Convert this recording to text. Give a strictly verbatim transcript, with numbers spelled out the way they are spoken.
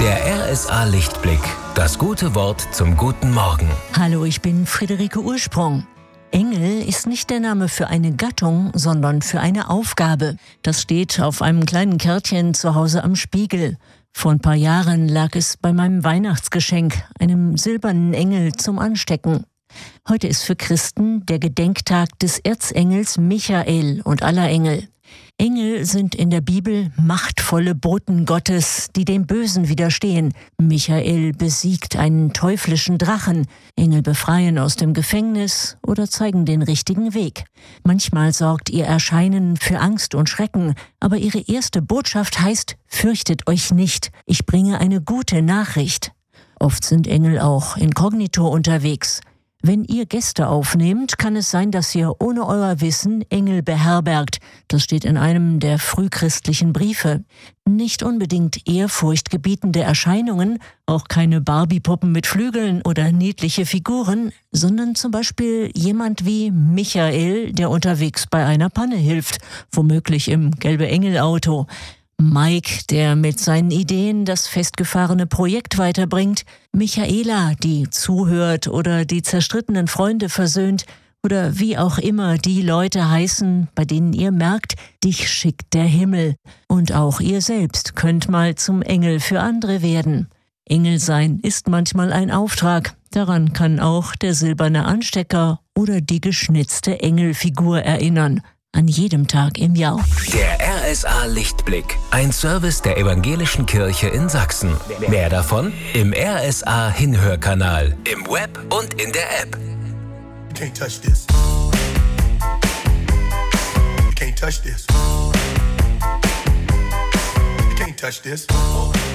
Der R S A Lichtblick. Das gute Wort zum guten Morgen. Hallo, ich bin Friederike Ursprung. Engel ist nicht der Name für eine Gattung, sondern für eine Aufgabe. Das steht auf einem kleinen Kärtchen zu Hause am Spiegel. Vor ein paar Jahren lag es bei meinem Weihnachtsgeschenk, einem silbernen Engel zum Anstecken. Heute ist für Christen der Gedenktag des Erzengels Michael und aller Engel. Engel sind in der Bibel machtvolle Boten Gottes, die dem Bösen widerstehen. Michael besiegt einen teuflischen Drachen. Engel befreien aus dem Gefängnis oder zeigen den richtigen Weg. Manchmal sorgt ihr Erscheinen für Angst und Schrecken, aber ihre erste Botschaft heißt: Fürchtet euch nicht, ich bringe eine gute Nachricht. Oft sind Engel auch inkognito unterwegs. Wenn ihr Gäste aufnehmt, kann es sein, dass ihr ohne euer Wissen Engel beherbergt. Das steht in einem der frühchristlichen Briefe. Nicht unbedingt ehrfurchtgebietende Erscheinungen, auch keine Barbie-Puppen mit Flügeln oder niedliche Figuren, sondern zum Beispiel jemand wie Michael, der unterwegs bei einer Panne hilft, womöglich im gelbe Engel-Auto. Mike, der mit seinen Ideen das festgefahrene Projekt weiterbringt, Michaela, die zuhört oder die zerstrittenen Freunde versöhnt oder wie auch immer die Leute heißen, bei denen ihr merkt, dich schickt der Himmel. Und auch ihr selbst könnt mal zum Engel für andere werden. Engel sein ist manchmal ein Auftrag. Daran kann auch der silberne Anstecker oder die geschnitzte Engelfigur erinnern. An jedem Tag im Jahr. Der R S A Lichtblick. Ein Service der Evangelischen Kirche in Sachsen. Mehr davon im R S A Hinhörkanal, im Web und in der App. You can't touch this. You can't touch this. You can't touch this.